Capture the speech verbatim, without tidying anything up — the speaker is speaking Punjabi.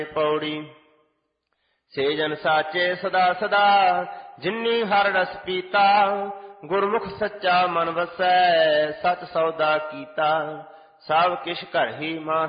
ਪੌੜੀ। ਸੇ ਜਨ ਸਾਚੇ ਸਦਾ ਸਦਾ ਜਿਨੀ ਹਰ ਰਸ ਪੀਤਾ। ਗੁਰਮੁਖ ਸੱਚਾ ਮਨ ਵਸੈ ਸਚ ਸੌਦਾ ਕੀਤਾ। ਸਭ ਕਿਛ ਘਰ ਹੀ ਮਾਹਿ